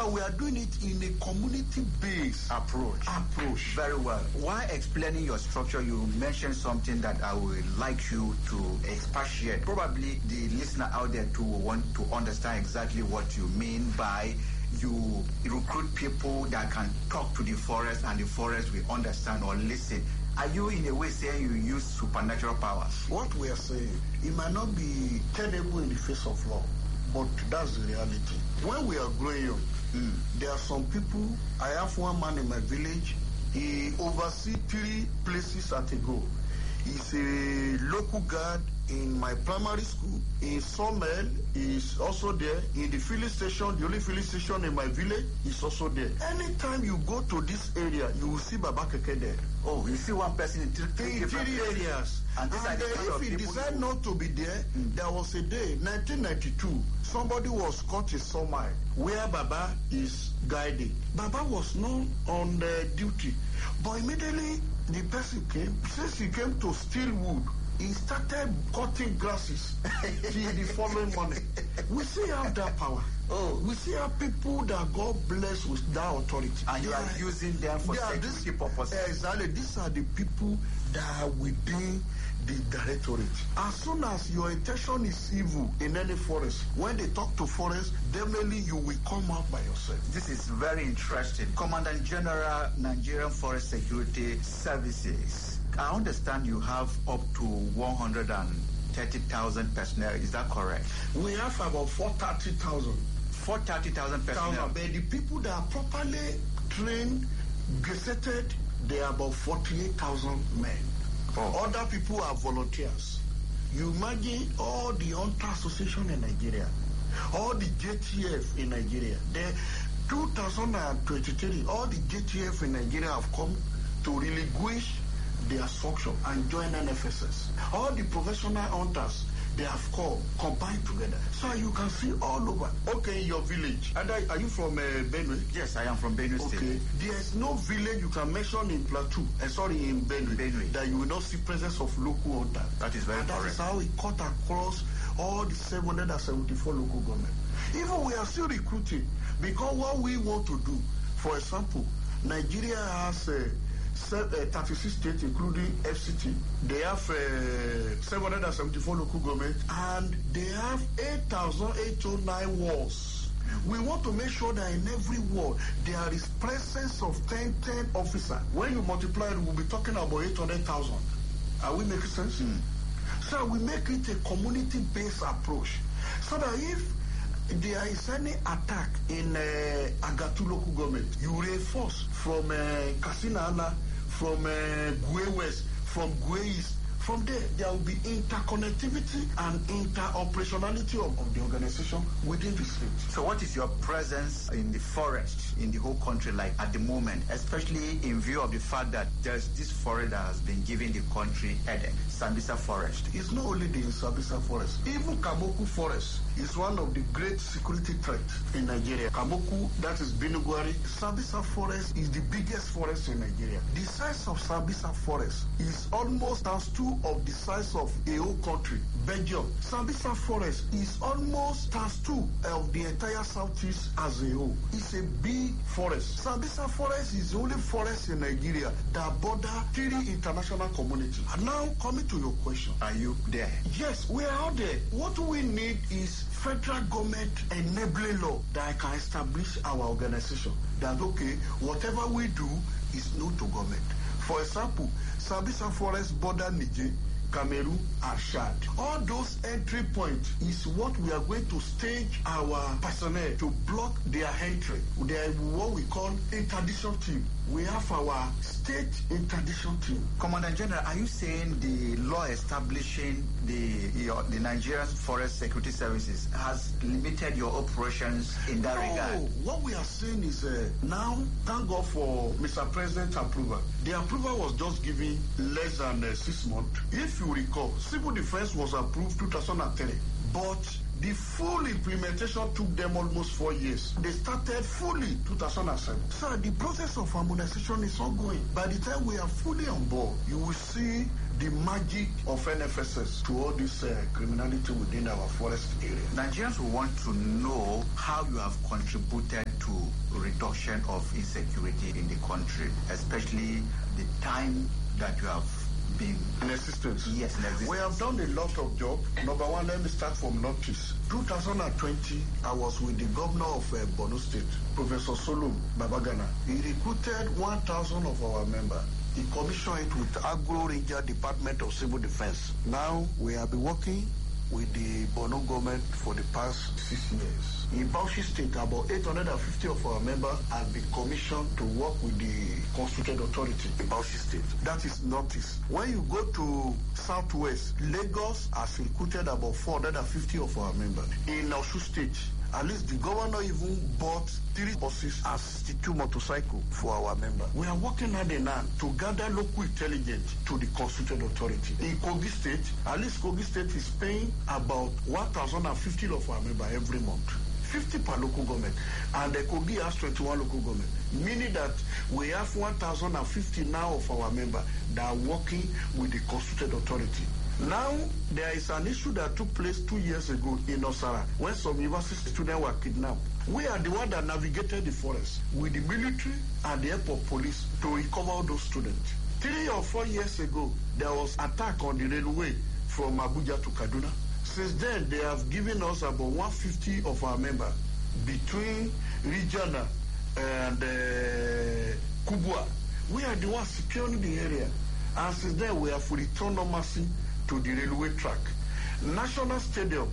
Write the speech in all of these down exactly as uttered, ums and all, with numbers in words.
So we are doing it in a community-based approach. Approach. Very well. While explaining your structure, you mentioned something that I would like you to expatiate. Probably the listener out there too will want to understand exactly what you mean by you recruit people that can talk to the forest and the forest will understand or listen. Are you in a way saying you use supernatural powers? What we are saying, it might not be tenable in the face of law, but that's the reality. When we are growing up, mm. there are some people, I have one man in my village, he oversees three places at a go. He's a local guard in my primary school. In Somel, he's also there. In the filling station, the only filling station in my village, he's also there. Anytime you go to this area, you will see Baba Keke there. Oh, you see one person in three, three, in three areas. And, this and uh, if he decided not to be there, mm. there was a day, nineteen ninety-two, somebody was caught in Somel, where Baba is guiding. Baba was not on uh, duty, but immediately the person came. Since he came to steal wood, he started cutting grasses till the following morning. We see how that power. Oh, we see how people that God bless with that authority. And you are, are using them for security purposes. Exactly. These are the people that are within the directorate. As soon as your intention is evil in any forest, when they talk to forest, definitely you will come out by yourself. This is very interesting. Commandant General, Nigerian Forest Security Services. I understand you have up to one hundred thirty thousand personnel. Is that correct? We have about four hundred thirty thousand. four hundred thirty thousand personnel. But the people that are properly trained, gazetted, they are about forty-eight thousand men. Oh. Other people are volunteers. You imagine all the Hunter Association in Nigeria, all the J T F in Nigeria. The two thousand twenty-three, all the J T F in Nigeria have come to relinquish their structure and join N F S S. All the professional hunters, they have come, combined together. So you can see all over. Okay, in your village. And are, are you from uh, Benue? Yes, I am from Benue State. Okay. There is no village you can mention in Plateau, uh, sorry, in Benue, Benue, that you will not see presence of local hunters. That is very and correct. That is how it cut across all the seven hundred seventy-four local government. Even we are still recruiting, because what we want to do, for example, Nigeria has uh, thirty-six states, including F C T. They have uh, seven hundred seventy-four local government, and they have eight thousand eight hundred nine wards. We want to make sure that in every ward there is presence of ten ten officers. When you multiply it, we'll be talking about eight hundred thousand. Are we making sense? Mm. So we make it a community-based approach, so that if there is any attack in uh, Agatu local government, you reinforce from uh, Kasinala, from uh, Gwe West, from Gwe East. From there, there will be interconnectivity and interoperationality of, of the organization within the state. So what is your presence in the forest in the whole country like at the moment, especially in view of the fact that there's this forest that has been giving the country headache, Sambisa Forest? It's not only the Sambisa Forest. Even Kamoku Forest is one of the great security threats in Nigeria. Kamoku, that is Benugwari. Sambisa Forest is the biggest forest in Nigeria. The size of Sambisa Forest is almost as two of the size of a whole country, Belgium. Sambisa Forest is almost times two of the entire southeast as a whole. It's a big forest. Sambisa Forest is the only forest in Nigeria that border three international communities. And now, coming to your question. Are you there? Yes, we are out there. What we need is federal government enabling law that can establish our organization. That, okay, whatever we do is known to government. For example, Sambisa Forest border Niger, Cameroon, and Chad. All those entry points is what we are going to stage our personnel to block their entry. They are what we call interdiction team. We have our state interdiction team. Commandant General, are you saying the law establishing the the Nigerian Forest Security Services has limited your operations in that no, regard? What we are saying is uh, now, thank God for Mister President's approval. The approval was just given less than uh, six months. If you recall, Civil Defense was approved two thousand three, but the full implementation took them almost four years. They started fully two thousand seven. So the process of harmonization is ongoing. By the time we are fully on board, you will see the magic of N F S S to all this uh, criminality within our forest area. Nigerians will want to know how you have contributed to reduction of insecurity in the country, especially the time that you have been in existence. Yes, in existence. We have done a lot of job. Number one, let me start from Northeast. two thousand twenty, I was with the governor of uh, Borno State, Professor Solum Babagana. He recruited one thousand of our members. He commissioned it with Agro Ranger Department of Civil Defense. Now we have been working with the Borno government for the past six years. In Bauchi State, about eight hundred fifty of our members have been commissioned to work with the Constituted Authority in Bauchi State. That is Northeast. When you go to Southwest, Lagos has recruited about four hundred fifty of our members. In Osun State, at least the governor even bought three buses and sixty-two motorcycles for our members. We are working hand in hand to gather local intelligence to the Constituted Authority. In Kogi State, at least Kogi State is paying about one thousand fifty of our members every month. fifty per local government. And the Kogi has twenty-one local government. Meaning that we have one thousand fifty now of our members that are working with the Constituted Authority. Now, there is an issue that took place two years ago in Osara when some university students were kidnapped. We are the one that navigated the forest with the military and the airport police to recover those students. Three or four years ago, there was attack on the railway from Abuja to Kaduna. Since then, they have given us about one hundred fifty of our members between Regina and uh, Kubwa. We are the ones securing the area. And since then, we have returned normalcy to the railway track. National Stadium,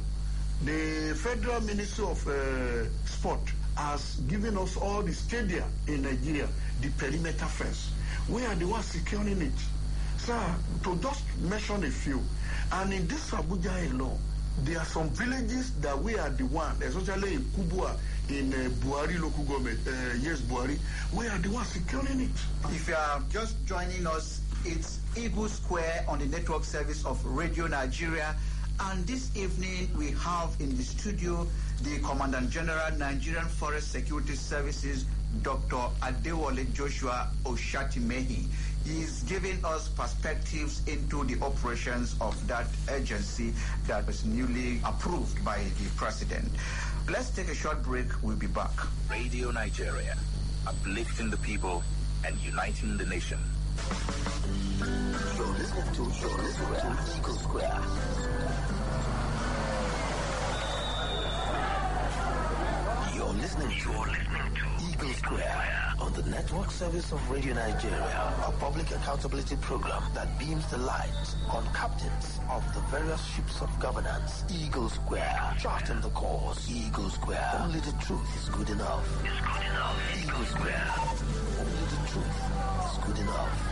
the Federal Ministry of uh, Sport has given us all the stadia in Nigeria, the perimeter fence. We are the ones securing it. Sir, to just mention a few, and in this Abuja alone, there are some villages that we are the one, especially in Kubwa, in uh, Buhari local government, uh, yes, Buhari, we are the ones securing it. If you are just joining us, it's Eagle Square on the network service of Radio Nigeria. And this evening we have in the studio the Commandant General, Nigerian Forest Security Services, Doctor Adewale Joshua Oshatimehi. He is giving us perspectives into the operations of that agency that was newly approved by the President. Let's take a short break. We'll be back. Radio Nigeria, uplifting the people and uniting the nation. You're listening to, you're listening to Eagle Square. You're listening to, you're listening to Eagle Square on the network service of Radio Nigeria, a public accountability program that beams the light on captains of the various ships of governance. Eagle Square, charting the course. Eagle Square, only the truth is good enough. It's good enough. Eagle Square, only the truth is good enough.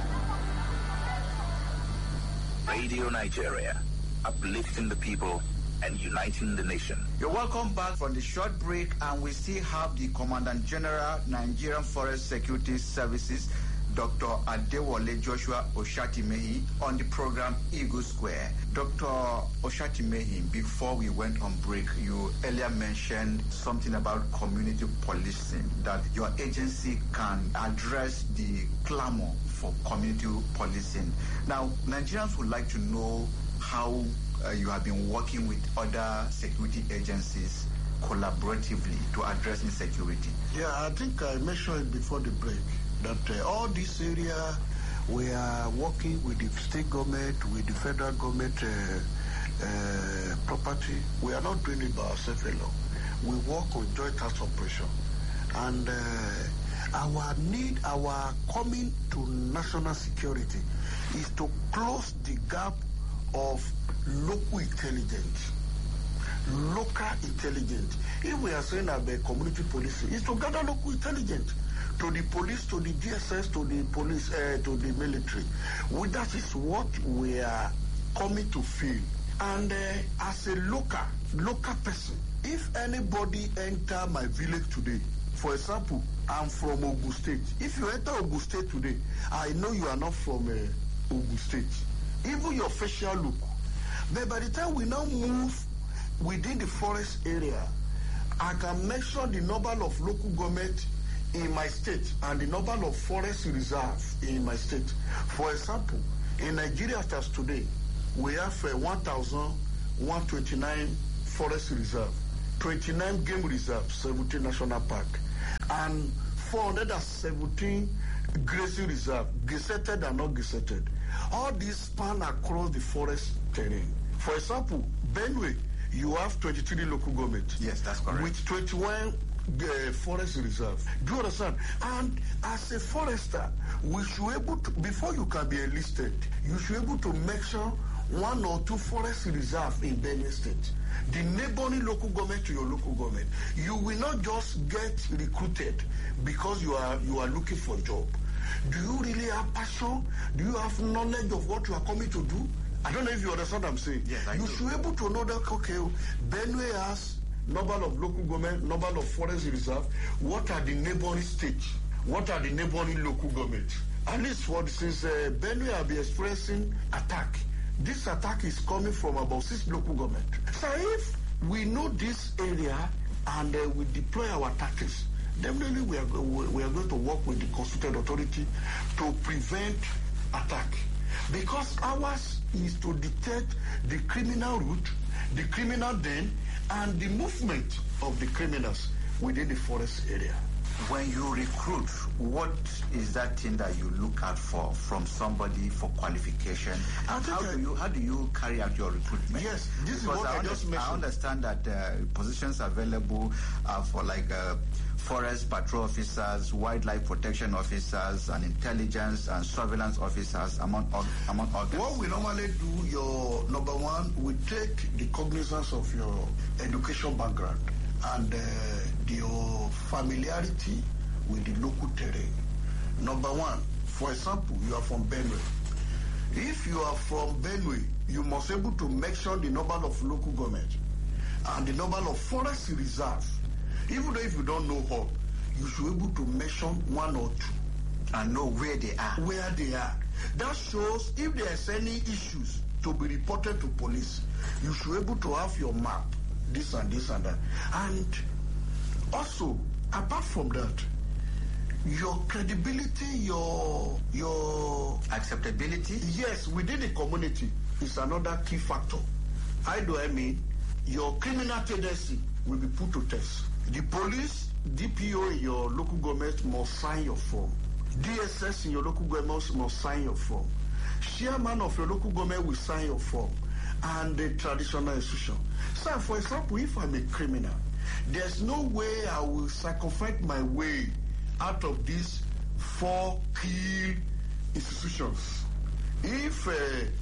Radio Nigeria, uplifting the people and uniting the nation. You're welcome back from the short break, and we still have the Commandant General, Nigerian Forest Security Services, Doctor Adewale Joshua Oshatimehi, on the program Eagle Square. Doctor Oshatimehi, before we went on break, you earlier mentioned something about community policing, that your agency can address the clamor for community policing. Now, Nigerians would like to know how uh, you have been working with other security agencies collaboratively to address insecurity. Yeah, I think I mentioned it before the break that uh, all this area we are working with the state government, with the federal government uh, uh, property. We are not doing it by ourselves alone. We work on joint task operation. And uh, our need, our coming to national security is to close the gap of local intelligence. Local intelligence. If we are saying about community policing, it's to gather local intelligence to the police, to the D S S, to the police, uh, to the military. Well, that is what we are coming to feel. And uh, as a local, local person, if anybody enter my village today, for example, I'm from Ogun State. If you enter Ogun State today, I know you are not from uh, Ogun State. Even your facial look. But by the time we now move within the forest area, I can measure the number of local government in my state and the number of forest reserves in my state. For example, In Nigeria, as today, we have uh, one thousand one hundred twenty-nine forest reserve, twenty-nine game reserves, seventeen national park, and four hundred seventeen grazing reserve, gazetted and not gazetted. All these span across the forest terrain. For example, Benue, you have twenty-three local governments. Yes, that's correct. With twenty-one uh, forest reserve. Do you understand? And as a forester, we should able to, before you can be enlisted, you should able to make sure one or two forest reserve in Benue State. The neighboring local government to your local government. You will not just get recruited because you are you are looking for a job. Do you really have passion? Do you have knowledge of what you are coming to do? I don't know if you understand what I'm saying. Yes, I you do. should be able to know that, okay, Benue has number of local government, number of forest reserve. What are the neighboring states? What are the neighboring local governments? At least for since uh, Benue have been experiencing attack. This attack is coming from about six local government. So if we know this area and uh, we deploy our tactics, definitely we are, we are going to work with the constituted authority to prevent attack. Because ours is to detect the criminal route, the criminal den, and the movement of the criminals within the forest area. When you recruit, what is that thing that you look out for from somebody for qualification? I think How I- do you how do you carry out your recruitment? Yes, this is Because what I under- just mentioned. I understand that uh, positions available are for like uh, forest patrol officers, wildlife protection officers, and intelligence and surveillance officers, among oth- among others. What we normally do, your number one, we take the cognizance of your education background and uh, your familiarity with the local terrain. Number one, for example, you are from Benue. If you are from Benue, you must be able to mention the number of local government and the number of forest reserve. Even though if you don't know all, you should be able to mention one or two. And know where they are. Where they are. That shows if there's any issues to be reported to police, you should be able to have your map, this and this and that. And also, apart from that, your credibility, your your Acceptability. yes, within the community is another key factor. How do I mean? Your criminal tendency will be put to test. The police, D P O in your local government must sign your form. D S S in your local government must sign your form. Chairman of your local government will sign your form. And the traditional institution. So, for example, if I'm a criminal, there's no way I will sacrifice my way out of these four key institutions. If uh,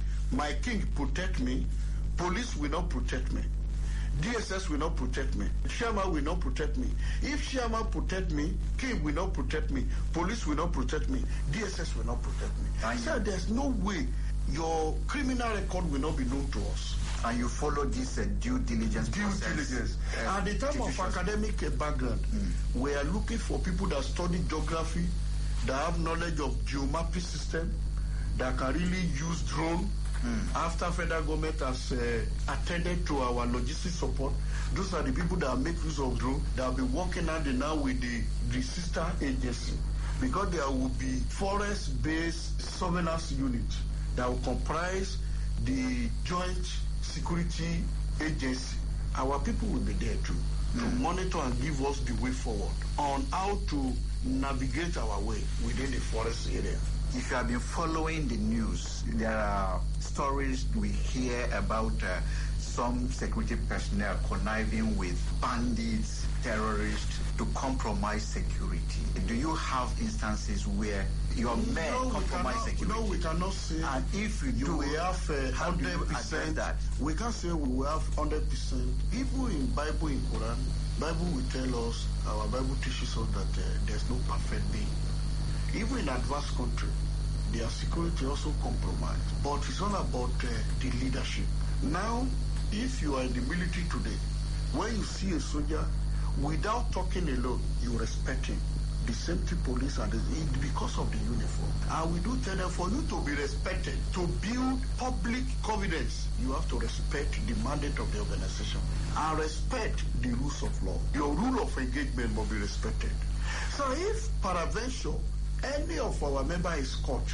my king protect me, police will not protect me. D S S will not protect me. Chairman will not protect me. If chairman protect me, king will not protect me. Police will not protect me. D S S will not protect me. And So there's no way your criminal record will not be known to us. And you follow this uh, due diligence Due process. diligence. uh, At the time of judicious- academic uh, background, we are looking for people that study geography, that have knowledge of geomapping system, that can really use drone. After federal government has uh, attended to our logistic support, those are the people that make use of drone, that will be working hand in hand with the, the sister agency. Because there will be forest-based surveillance unit that will comprise the joint security agency. Our people will be there too, to monitor and give us the way forward on how to navigate our way within the forest area. If you have been following the news, there are stories we hear about uh, some security personnel conniving with bandits, terrorists to compromise security. Do you have instances where your men No, we compromise cannot, security? no, we cannot say. And if you You do, will have uh, how do you hundred address percent. that? We can't say we will have hundred percent. Even in Bible, in Quran, Bible will tell us. Our Bible teaches us that uh, there's no perfect being. Even in advanced country, their security also compromised. But it's all about uh, the leadership. Now, if you are in the military today, when you see a soldier, without talking alone, you respect him. The same thing police and the, it, because of the uniform. And we do tell them, for you to be respected, to build public confidence, you have to respect the mandate of the organization and respect the rules of law. Your rule of engagement must be respected. So if peradventure any of our member is caught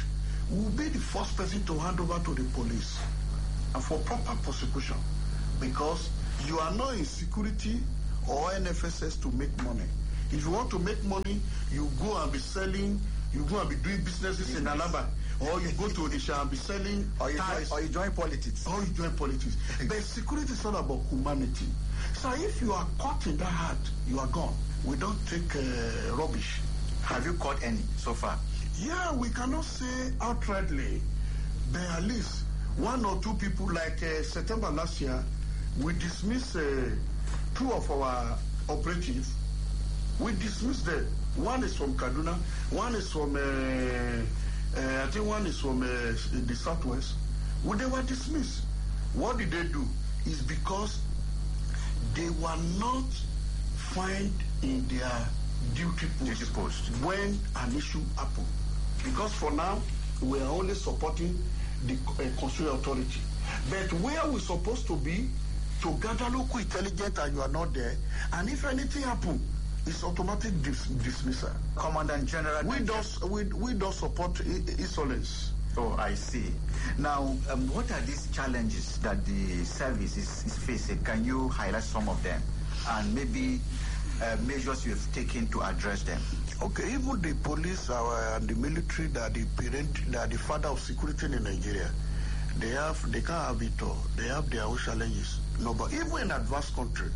will be the first person to hand over to the police and for proper prosecution, because you are not in security or N F S S to make money. If you want to make money, you go and be selling, you go and be doing businesses Business. in Alaba, or you go to Odisha and be selling or you, ties, join, or you join politics. Or you join politics. But security is all about humanity. So if you are caught in that heart, you are gone. We don't take uh, rubbish. Have you caught any so far? Yeah, we cannot say outrightly, but at least one or two people, like uh, September last year, we dismissed uh, two of our operatives. We dismissed them. One is from Kaduna, one is from, uh, uh, I think one is from uh, the Southwest. Well, they were dismissed. What did they do? Is because they were not found in their duty post, duty post when an issue happened. Because for now, we are only supporting the uh, constitutional authority. But where we're supposed to be, to gather local intelligence, and you are not there, and if anything happens, it's automatic dis- dismissal. Commandant General, we don't we we don't support I- insolence. Oh, I see. Now, um, what are these challenges that the service is, is facing? Can you highlight some of them, and maybe uh, measures you have taken to address them? Okay, even the police our, and the military, that the parent, that the father of security in Nigeria, they have they can't have it all. They have their own challenges. No, but even in advanced country,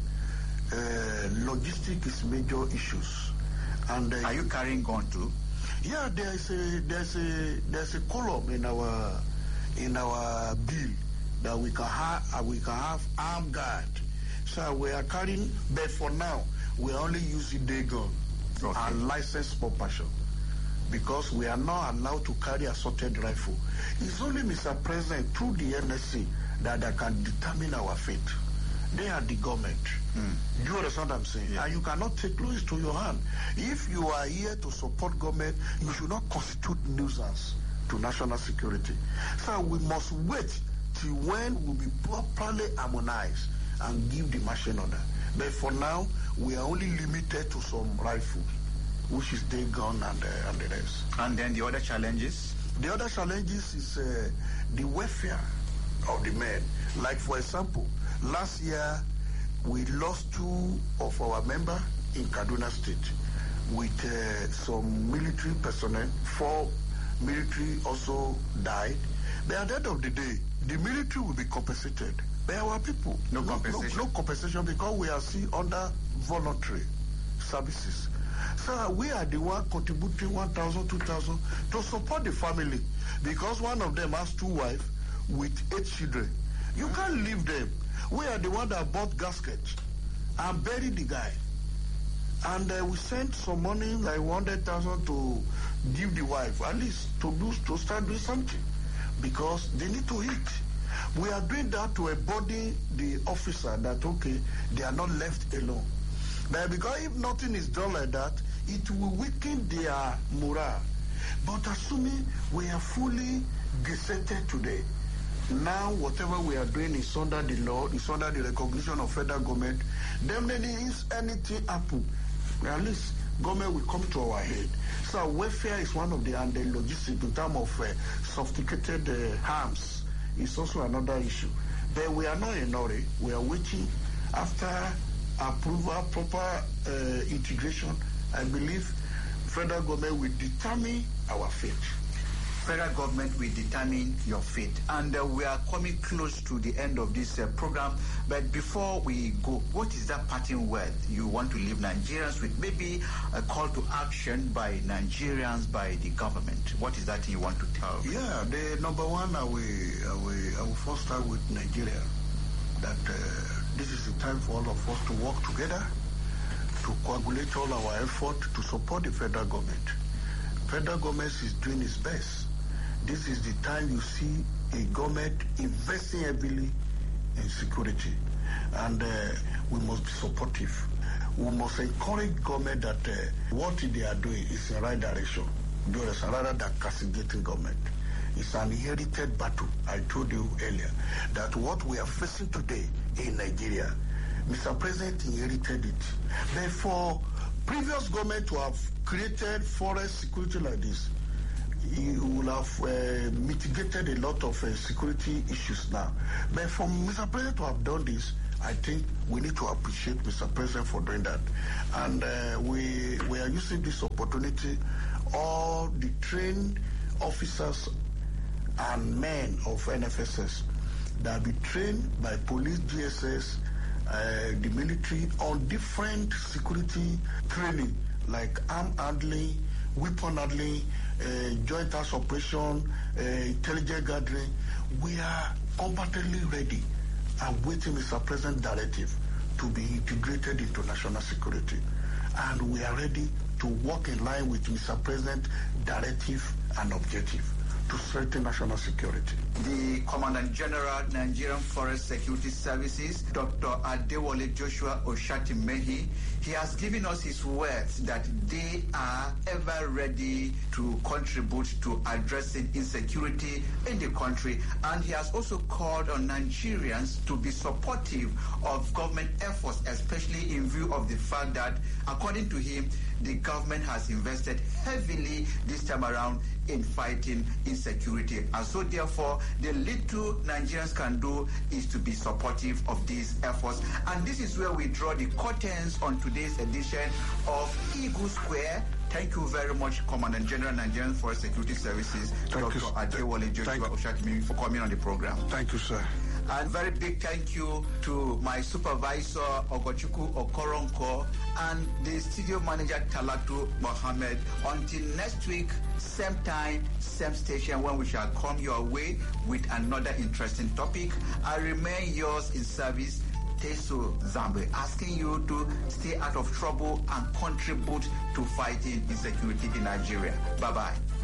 uh, logistics is major issues. And uh, are you carrying gun too? Yeah, there is a there's a there's a column in our in our bill that we can have we can have armed guard. So we are carrying, but for now we are only using day gun okay. and licensed proportion, because we are not allowed to carry assaulted rifle. It's only Mister President through the N S C that, that can determine our fate. They are the government. Mm. Do you understand what I'm saying? Yeah. And you cannot take laws to your hand. If you are here to support government, you should not constitute nuisance to national security. So we must wait till when we'll be properly harmonized and give the marching order. But for now, we are only limited to some rifle, which is day gun and, uh, and the rest. And then the other challenges? The other challenges is uh, the welfare of the men. Like, for example, last year, we lost two of our members in Kaduna State with uh, some military personnel. Four military also died. But at the end of the day, the military will be compensated by our people. No, no compensation? No, no compensation, because we are still under voluntary services. So we are the one contributing one thousand, two thousand to support the family, because one of them has two wives with eight children. You can't leave them. We are the one that bought gaskets and buried the guy. And uh, we sent some money, like one hundred thousand, to give the wife, at least to do, to start doing something, because they need to eat. We are doing that to embody the officer that, okay, they are not left alone. But because if nothing is done like that, it will weaken their morale. But assuming we are fully gazetted today, now whatever we are doing is under the law, is under the recognition of federal government. Then if anything happen, at least government will come to our head. So welfare is one of the, and the logistics in terms of uh, sophisticated uh, arms is also another issue. But we are not in a hurry. We are waiting after approval, proper uh, integration. I believe federal government will determine our fate. Federal government will determine your fate. And uh, we are coming close to the end of this uh, program. But before we go, what is that parting word you want to leave Nigerians with? Maybe a call to action by Nigerians, by the government. What is that you want to tell? Yeah, the number one, I will, I will, I will first start with Nigeria. That uh, this is the time for all of us to work together, to coagulate all our effort to support the federal government. Federal government is doing its best. This is the time you see a government investing heavily in security. And uh, we must be supportive. We must encourage government that uh, what they are doing is in the right direction. Because rather than castigating government. It's an inherited battle. I told you earlier that what we are facing today in Nigeria, Mister President inherited it. But for previous government to have created forest security like this, you will have uh, mitigated a lot of uh, security issues now. But for Mister President to have done this, I think we need to appreciate Mister President for doing that. And uh, we, we are using this opportunity, all the trained officers and men of N F S S that be trained by police, G S S, uh, the military on different security training like arm handling, weapon handling, uh, joint task operation, uh, intelligence gathering. We are competently ready and waiting Mister President's directive to be integrated into national security. And we are ready to work in line with Mister President's directive and objective to strengthen national security. The Commandant General, Nigerian Forest Security Services, Doctor Adewale Joshua Oshatimehi, he has given us his words that they are ever ready to contribute to addressing insecurity in the country. And he has also called on Nigerians to be supportive of government efforts, especially in view of the fact that, according to him, the government has invested heavily this time around in fighting insecurity. And so therefore, the little Nigerians can do is to be supportive of these efforts. And this is where we draw the curtains on today's edition of Eagle Square. Thank you very much, Commandant General, Nigerian Forest Security Services, Thank Doctor Adewale Joshua Oshatimehi, for coming on the program. Thank you, sir. And very big thank you to my supervisor, Ogochukwu Okoronko, and the studio manager, Talatu Mohammed. Until next week, same time, same station, when we shall come your way with another interesting topic. I remain yours in service, Teso Zambe, asking you to stay out of trouble and contribute to fighting insecurity in Nigeria. Bye-bye.